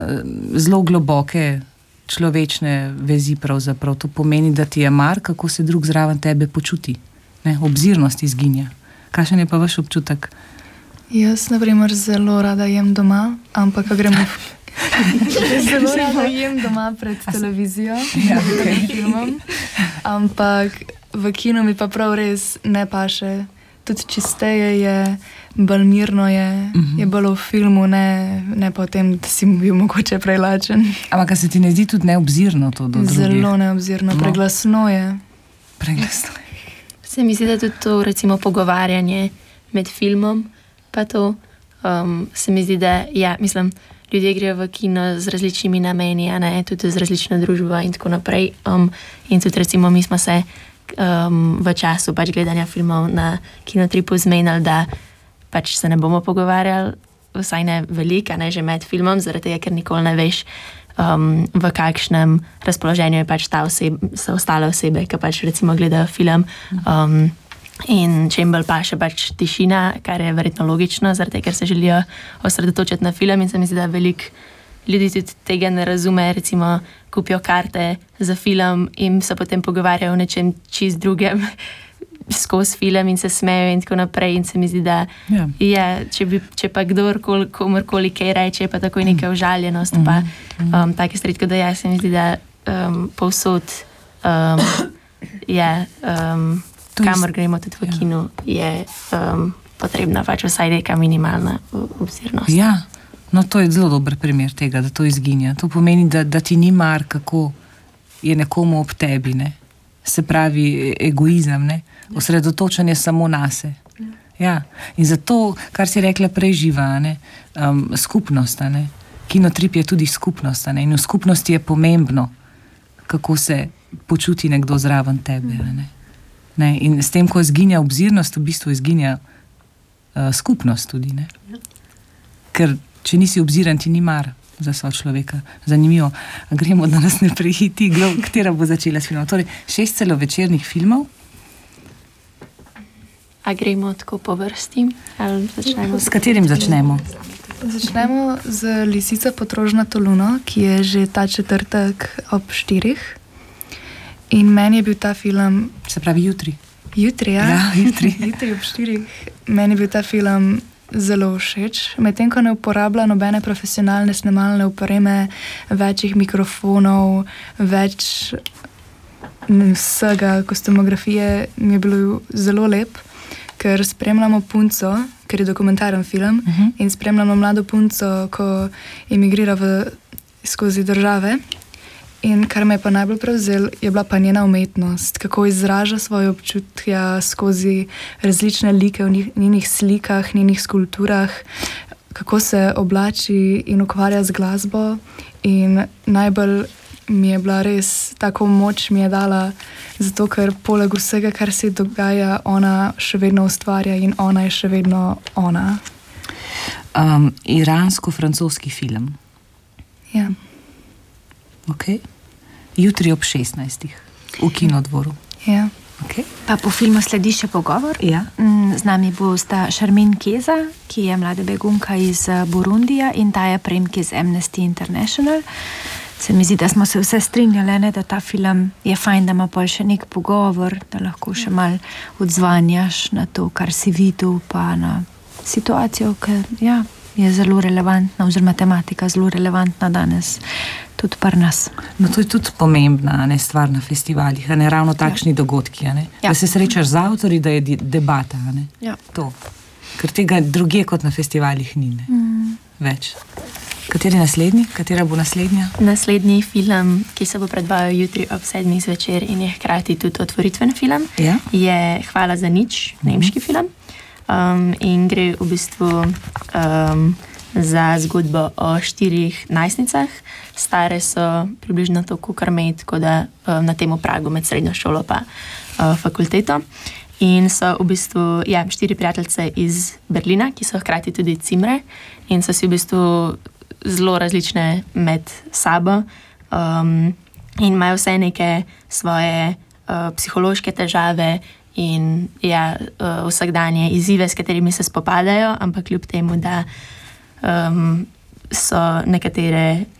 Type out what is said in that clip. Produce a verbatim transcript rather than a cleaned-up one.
zelo globoke človečne vezi pravzaprav. To pomeni, da ti je mar, kako se drug zraven tebe počuti. Ne? Obzirnost izginja. Kakšen je pa vaš občutek? Jaz, na primer, zelo rada jem doma, ampak ko gremo zelo rada jem doma pred televizijo, ja, okay. filmom, ampak v kinu mi pa prav res ne paše. Tudi čisteje je, bolj mirno je, uh-huh. je bolj v filmu, ne, ne pa v tem, da si bil mogoče prelačen. Ampak se ti ne zdi tudi neobzirno to do drugih? Zelo neobzirno, no. Preglasno je. Preglasno je. Se mi zdi, da tudi to, recimo, pogovarjanje med filmom, pa to um, se mi zdi, da, ja, mislim, ljudje grejo v kino z različnimi nameni, a ne, tudi z različno družbo in tako naprej. Um, in tudi, recimo, mi smo se Um, v času pač gledanja filmov na kinotripu zmenili, da pač se ne bomo pogovarjali, vsaj ne velika, ne že med filmom, zaradi tega, ker nikoli ne veš, um, v kakšnem razpoloženju je pač ta oseb, so ostale osebe, ki pač recimo gledajo film. Um, in čim bolj pa še pač tišina, kar je verjetno logično, zaradi tega, ker se želijo osredotočiti na film in se mi zdi, da veliko ljudi tudi tega ne razume, recimo kupijo karte za film in se potem pogovarjajo o nečem čist drugem skozi film in se smejo in tako naprej in se mi zdi, da yeah. je, če, bi, če pa kdorkoli, komorkoli kaj reče, pa takoj neka užaljenost, mm. pa um, take stvari, tako da ja, se mi zdi, da um, povsod um, je, um, kamor gremo tudi v kinu, je um, potrebna pač vsaj neka minimalna obzirnost. Ja. No, to je zelo dober primer tega, da to izginja. To pomeni, da, da ti ni mar, kako je nekomu ob tebi, ne? Se pravi egoizem, ne? Osredotočanje samo nase. Ja. In zato, kar si rekla prej živa, ne? Um, skupnost, ne? Kinotrip je tudi skupnost, ne? In v skupnosti je pomembno, kako se počuti nekdo zraven tebe. Ne? Ne? In s tem, ko izginja obzirnost, v bistvu izginja uh, skupnost tudi. Ne? Ker če nisi obziran, ti ni mar za sočloveka. Zanimivo. Gremo, da nas ne prehiti, katera bo začela s filmom. Torej, šest celovečernih filmov. A gremo tako po vrsti? Ali začnemo? S katerim začnemo? Začnemo z Lisica pod rožnato luno, ki je že ta četrtek ob štirih. In meni je bil ta film... Se pravi jutri. Jutri, ja. Ja, jutri. Jutri ob štirih. Meni je bil ta film zelo všeč, medtem ko ne uporablja nobene profesionalne snemalne opreme, večjih mikrofonov, več vsega, kostumografije, mi je bilo zelo lep, ker spremljamo punco, ker je dokumentaren film, uh-huh. in spremljamo mlado punco, ko emigrira v, skozi države. In kar me je pa najbolj prevzel, je bila pa njena umetnost, kako izraža svoje občutja skozi različne like v njenih slikah, njenih skulpturah, kako se oblači in ukvarja z glasbo. In najbolj mi je bila res, tako moč mi je dala, zato ker poleg vsega, kar se dogaja, ona še vedno ustvarja in ona je še vedno ona. Um, iransko-francoski film. Ja. Okay. Jutri ob šestnajstih v Kinodvoru. Ja. Okay. Pa po filmu sledi še pogovor. Ja. Z nami bo sta Šarmin Keza, ki je mlada begunka iz Burundija, in Taja Premk iz Amnesty International. Se mi zdi, da smo se vse strinjali, ne, da ta film je fajn, da ima pol še nek pogovor, da lahko še mal odzvanjaš na to, kar si videl, pa na situacijo, ki ja, je zelo relevantna, oziroma tematika zelo relevantna danes tudi pri nas. No, to je tudi pomembna ne, stvar na festivalih, ne ravno takšni ja. dogodki, ne? Ja. Da se srečaš z avtorji, da je debata. Ne? Ja. To. Ker tega drugje kot na festivalih ni ne? Mm. več. Kateri naslednji? Katera bo naslednja? Naslednji film, ki se bo predvajal jutri ob sedmih zvečer in je hkrati tudi otvoritven film, ja? je Hvala za nič, nemški mm. film. Um, in gre v bistvu um, za zgodbo o štirih najstnicah. Stare so približno toliko kar me, tako da um, na tem pragu med srednjo šolo pa uh, fakulteto. In so v bistvu ja, štiri prijateljice iz Berlina, ki so hkrati tudi cimre in so si v bistvu zelo različne med sabo um, in imajo vse neke svoje uh, psihološke težave in ja, uh, vsakdanje izzive, s katerimi se spopadajo, ampak kljub temu, da um, so nekatere